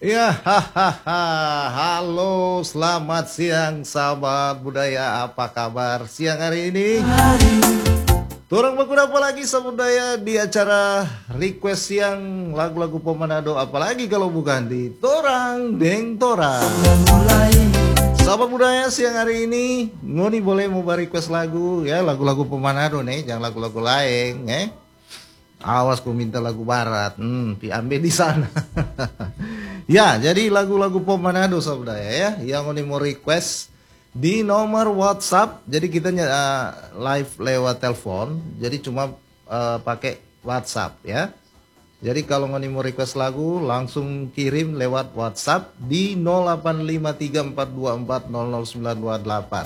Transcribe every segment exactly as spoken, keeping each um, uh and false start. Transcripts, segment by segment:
Ya, hahaha. Halo, selamat siang sahabat budaya. Apa kabar siang hari ini? Turang berkuda apa lagi sahabat budaya di acara request siang lagu-lagu pemanado, apalagi kalau bukan di Torang Deng Torang. Sahabat budaya siang hari ini, Ngoni boleh mau request lagu ya, lagu-lagu pemanado nih, jangan lagu-lagu lain, eh. Awas ku minta lagu barat, hmm, diambil di sana. Ya, jadi lagu-lagu pop Manado saudara ya, yang ini mau request di nomor WhatsApp. Jadi kita uh, live lewat telepon, jadi cuma uh, pakai WhatsApp ya. Jadi kalau ngoni mau request lagu, langsung kirim lewat WhatsApp di nol delapan lima tiga empat dua empat nol nol sembilan dua delapan.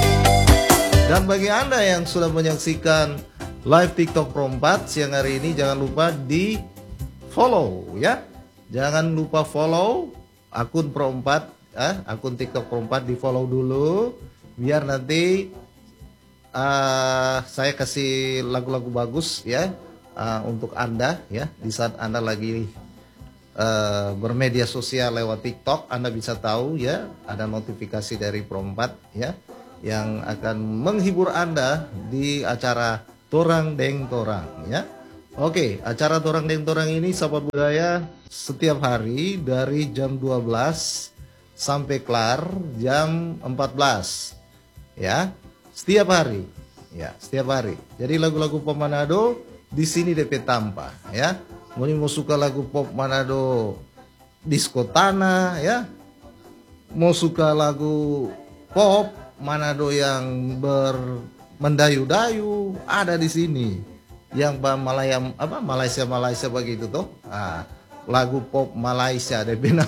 Dan bagi Anda yang sudah menyaksikan live TikTok Pro empat siang hari ini, jangan lupa di follow ya. Jangan lupa follow akun Pro empat, eh, akun TikTok Pro empat, di follow dulu biar nanti uh, saya kasih lagu-lagu bagus ya uh, untuk Anda ya. Di saat Anda lagi uh, bermedia sosial lewat TikTok, Anda bisa tahu ya ada notifikasi dari Pro empat ya yang akan menghibur Anda di acara Torang Deng Torang ya. Oke, acara Torang Deng Torang ini sahabat budaya setiap hari dari jam dua belas sampai kelar jam empat belas ya. Setiap hari. Ya, setiap hari. Jadi lagu-lagu pop Manado di sini D P tanpa ya. Mau mau suka lagu pop Manado disco tanah ya. Mau suka lagu pop Manado yang bermendayu-dayu ada di sini. Yang Malaya apa Malaysia Malaysia begitu tuh. Ah, lagu pop Malaysia D P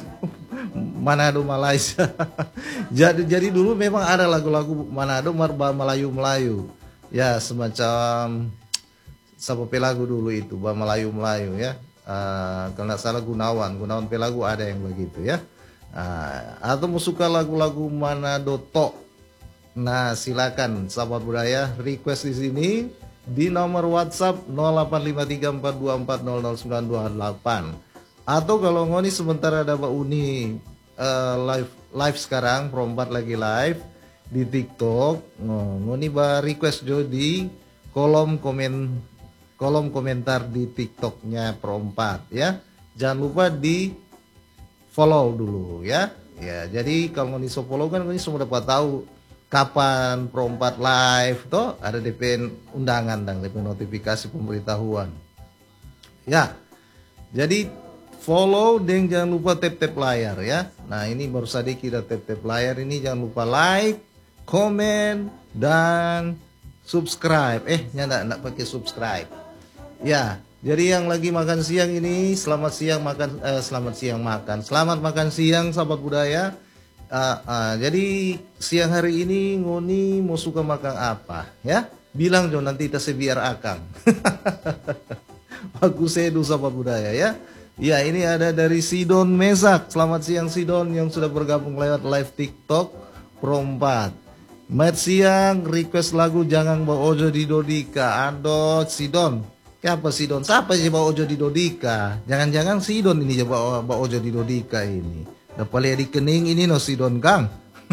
Manado Malaysia. jadi jadi dulu memang ada lagu-lagu Manado marba Melayu-Melayu. Ya, semacam siapa pelagu dulu itu, bah Melayu-Melayu ya. Ah, kalau nggak salah Gunawan, Gunawan pelagu ada yang begitu ya. Ah, atau mau suka lagu-lagu Manado tok. Nah, silakan sahabat budaya request di sini di nomor WhatsApp nol delapan lima tiga empat dua empat nol nol sembilan dua delapan. Atau kalau ngoni sementara ada Mbak Uni uh, live live sekarang Pro empat lagi live di TikTok, oh, ngoni ba request jo di kolom komen kolom komentar di TikToknya Pro empat ya. Jangan lupa di follow dulu ya. Ya, jadi kalau ngoni so follow kan ngoni semua dapat tahu kapan Pro empat live toh, ada D P undangan dan D P notifikasi pemberitahuan. Ya. Jadi follow dan jangan lupa tap-tap layar ya. Nah, ini baru saja kita tap-tap layar ini, jangan lupa like, komen dan subscribe. Eh, nyanda enggak pakai subscribe. Ya. Jadi yang lagi makan siang ini, selamat siang makan eh, selamat siang makan. Selamat makan siang sahabat budaya. Uh, uh, jadi siang hari ini ngoni mau suka makan apa ya? Bilang jo nanti kita sebiar akang. Aku sedu sahabat budaya ya. Ya, ini ada dari Sidon Mesak. Selamat siang Sidon yang sudah bergabung lewat live TikTok Pro empat. Mat siang request lagu Jangan Bawa Ojo di Dodika. Aduh Sidon, siapa Sidon? Siapa sih bawa Ojo di Dodika? Jangan-jangan Sidon ini bawa, bawa Ojo di Dodika ini. Dapat di kening ini no Sidon Kang.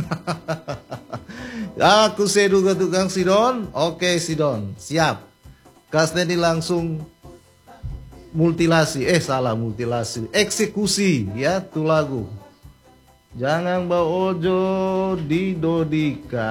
Aku seduga tukang Sidon. Oke Sidon, siap. Kasnya ini langsung multilasi. Eh salah multilasi. Eksekusi ya tuh lagu. Jangan bawa ojo di Dodika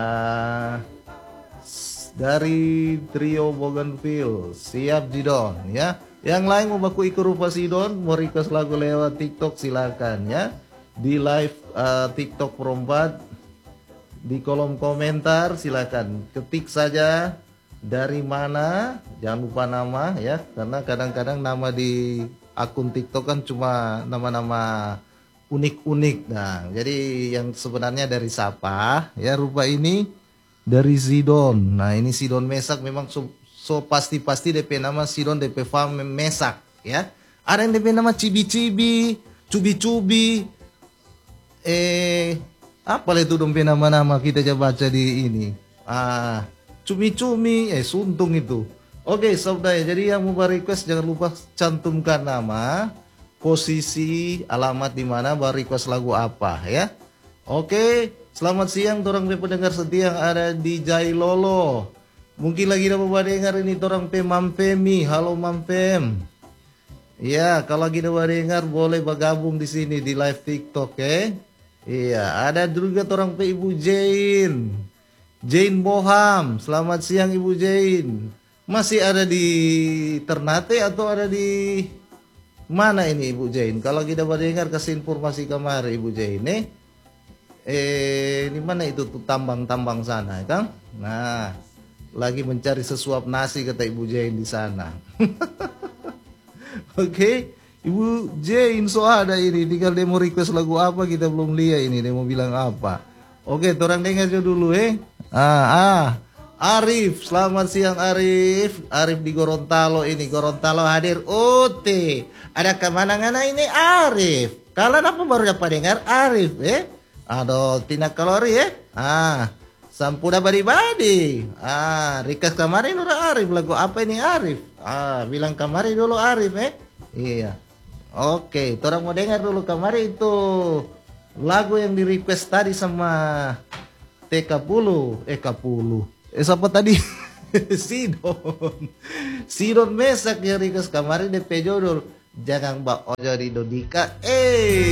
dari trio Bougainville. Siap Sidon ya. Yang lain mau baku ikut rupa Sidon, mau request lagu lewat TikTok silakan ya. Di live uh, TikTok Pro empat di kolom komentar silakan ketik saja dari mana, jangan lupa nama ya, karena kadang-kadang nama di akun TikTok kan cuma nama-nama unik-unik. Nah, jadi yang sebenarnya dari siapa ya, rupa ini dari Sidon. Nah, ini Sidon Mesak memang so, so pasti-pasti D P nama Sidon D P Farm Mesak ya. Ada yang D P nama Cibi-Cibi, Cubi-Cubi. Eh, apa itu dompet nama-nama kita coba baca di ini. Ah, cumi-cumi, eh suntung itu. Oke, saudara. Jadi yang mau request jangan lupa cantumkan nama, posisi, alamat di mana, baru request lagu apa ya. Oke, selamat siang torang pe pendengar setia yang ada di Jailolo. Mungkin lagi dapat dengar ini torang pe Mampemi. Halo Mampem. Ya, kalau lagi dapat dengar boleh bergabung di sini di live TikTok ya. Iya, ada juga torang pe Ibu Jane. Jane Boham. Selamat siang Ibu Jane. Masih ada di Ternate atau ada di mana ini Ibu Jane? Kalau kita dengar kasih informasi kemarin Ibu Jane nih. Eh, di mana itu tuh tambang-tambang sana, kan? Nah, lagi mencari sesuap nasi kata Ibu Jane di sana. Oke, okay. Ibu Jane so ada ini. Tinggal dia mau request lagu apa kita belum lihat ini. Dia mau bilang apa? Oke, okay, orang dengar dulu eh. Ah, ah. Arif, selamat siang Arif. Arif di Gorontalo ini. Gorontalo hadir. Oke, ada kemana-mana ini Arif. Kalian apa baru dapat dengar Arif eh? Aduh, tina kalori eh? Ah, sampuda badi-badi. Ah, Rikas kemarin udah Arif. Lagu apa ini Arif? Ah, bilang kemarin dulu Arif eh? Iya. Oke, orang mau dengar dulu kemarin itu lagu yang di request tadi sama T K puluh. Eh, K puluh. Eh siapa tadi? Sidon. Sidon Mesak yang request kemarin D P jodol. Jangan Mbak Ojo di Dodika. Eh.